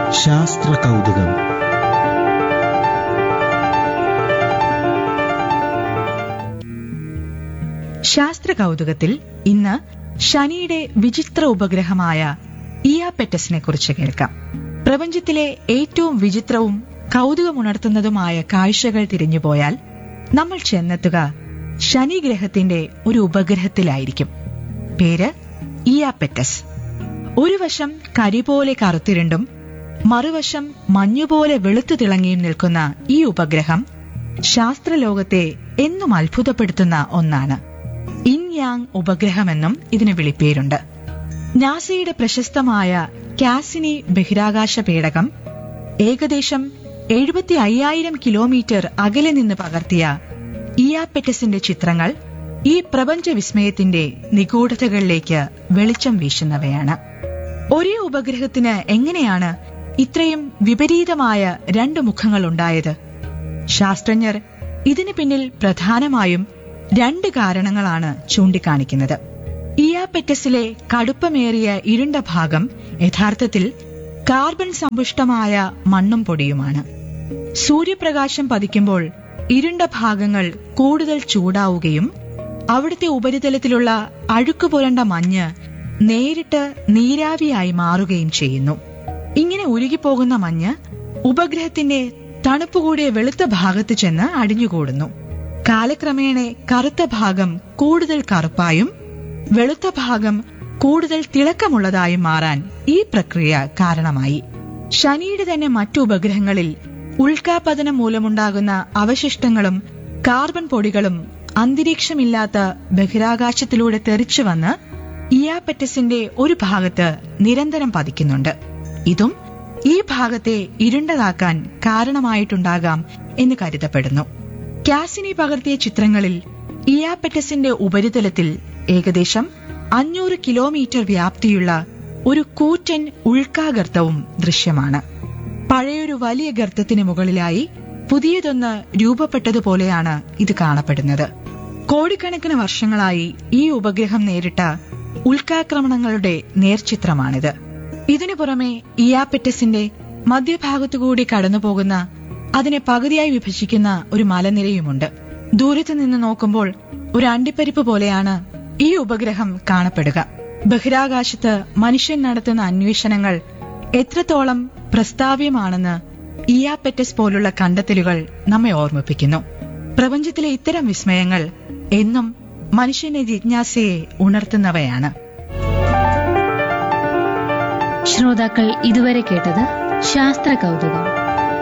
ശാസ്ത്ര കൗതുകം. ശാസ്ത്ര കൗതുകത്തിൽ ഇന്ന് ശനിയുടെ വിചിത്ര ഉപഗ്രഹമായ ഇയാപെറ്റസിനെ കുറിച്ച് കേൾക്കാം. പ്രപഞ്ചത്തിലെ ഏറ്റവും വിചിത്രവും കൗതുകമുണർത്തുന്നതുമായ കാഴ്ചകൾ തിരിഞ്ഞുപോയാൽ നമ്മൾ ചെന്നെത്തുക ശനി ഗ്രഹത്തിന്റെ ഒരു ഉപഗ്രഹത്തിലായിരിക്കും. പേര് ഇയാപെറ്റസ്. ഒരു വശം കരി പോലെ കറുത്തിരണ്ടും മറുവശം മഞ്ഞുപോലെ വെളുത്തു തിളങ്ങിയും നിൽക്കുന്ന ഈ ഉപഗ്രഹം ശാസ്ത്രലോകത്തെ എന്നും അത്ഭുതപ്പെടുത്തുന്ന ഒന്നാണ്. ഇൻയാങ് ഉപഗ്രഹമെന്നും ഇതിന് വിളിപ്പേരുണ്ട്. നാസയുടെ പ്രശസ്തമായ കാസിനി ബഹിരാകാശ പേടകം ഏകദേശം 75,000 കിലോമീറ്റർ അകലെ നിന്ന് പകർത്തിയ ഇയാപെറ്റസിന്റെ ചിത്രങ്ങൾ ഈ പ്രപഞ്ച വിസ്മയത്തിന്റെ നിഗൂഢതകളിലേക്ക് വെളിച്ചം വീശുന്നവയാണ്. ഒരേ ഉപഗ്രഹത്തിന് എങ്ങനെയാണ് ഇത്രയും വിപരീതമായ രണ്ട് മുഖങ്ങളുണ്ടായത്? ശാസ്ത്രജ്ഞർ ഇതിന് പിന്നിൽ പ്രധാനമായും രണ്ട് കാരണങ്ങളാണ് ചൂണ്ടിക്കാണിക്കുന്നത്. ഇയാപെറ്റസിലെ കടുപ്പമേറിയ ഇരുണ്ട ഭാഗം യഥാർത്ഥത്തിൽ കാർബൺ സമ്പുഷ്ടമായ മണ്ണും പൊടിയുമാണ്. സൂര്യപ്രകാശം പതിക്കുമ്പോൾ ഇരുണ്ട ഭാഗങ്ങൾ കൂടുതൽ ചൂടാവുകയും അവിടുത്തെ ഉപരിതലത്തിലുള്ള അഴുക്ക് പുരണ്ട മഞ്ഞ് നേരിട്ട് നീരാവിയായി മാറുകയും ചെയ്യുന്നു. ഇങ്ങനെ ഉരുകിപ്പോകുന്ന മഞ്ഞ് ഉപഗ്രഹത്തിന്റെ തണുപ്പുകൂടിയ വെളുത്ത ഭാഗത്ത് ചെന്ന് അടിഞ്ഞുകൂടുന്നു. കാലക്രമേണ കറുത്ത ഭാഗം കൂടുതൽ കറുപ്പായും വെളുത്ത ഭാഗം കൂടുതൽ തിളക്കമുള്ളതായും മാറാൻ ഈ പ്രക്രിയ കാരണമായി. ശനിയുടെ തന്നെ മറ്റു ഉപഗ്രഹങ്ങളിൽ ഉൽക്കാപതനം മൂലമുണ്ടാകുന്ന അവശിഷ്ടങ്ങളും കാർബൺ പൊടികളും അന്തരീക്ഷമില്ലാത്ത ബഹിരാകാശത്തിലൂടെ തെറിച്ചു വന്ന് ഇയാപെറ്റസിന്റെ ഒരു ഭാഗത്ത് നിരന്തരം പതിക്കുന്നുണ്ട്. ഇതും ഈ ഭാഗത്തെ ഇരുണ്ടതാക്കാൻ കാരണമായിട്ടുണ്ടാകാം എന്ന് കരുതപ്പെടുന്നു. കാസിനി പകർത്തിയ ചിത്രങ്ങളിൽ ഇയാപെറ്റസിന്റെ ഉപരിതലത്തിൽ ഏകദേശം 500 കിലോമീറ്റർ വ്യാപ്തിയുള്ള ഒരു കൂറ്റൻ ഉൾക്കാഗർത്തവും ദൃശ്യമാണ്. പഴയൊരു വലിയ ഗർത്തത്തിന് മുകളിലായി പുതിയതൊന്ന് രൂപപ്പെട്ടതുപോലെയാണ് ഇത് കാണപ്പെടുന്നത്. കോടിക്കണക്കിന് വർഷങ്ങളായി ഈ ഉപഗ്രഹം നേരിട്ട ഉൽക്കാക്രമണങ്ങളുടെ നേർചിത്രമാണിത്. ഇതിനു പുറമെ ഇയാപെറ്റസിന്റെ മധ്യഭാഗത്തുകൂടി കടന്നുപോകുന്ന അതിനെ പകുതിയായി വിഭജിക്കുന്ന ഒരു മലനിരയുമുണ്ട്. ദൂരത്തു നിന്ന് നോക്കുമ്പോൾ ഒരു അണ്ടിപ്പരിപ്പ് പോലെയാണ് ഈ ഉപഗ്രഹം കാണപ്പെടുക. ബഹിരാകാശത്ത് മനുഷ്യൻ നടത്തുന്ന അന്വേഷണങ്ങൾ എത്രത്തോളം പ്രസ്താവ്യമാണെന്ന് ഇയാപെറ്റസ് പോലുള്ള കണ്ടെത്തലുകൾ നമ്മെ ഓർമ്മിപ്പിക്കുന്നു. പ്രപഞ്ചത്തിലെ ഇത്തരം വിസ്മയങ്ങൾ എന്നും മനുഷ്യന്റെ ജിജ്ഞാസയെ ഉണർത്തുന്നവയാണ്. ശ്രോതാക്കൾ ഇതുവരെ കേട്ടത് ശാസ്ത്ര കൗതുകം.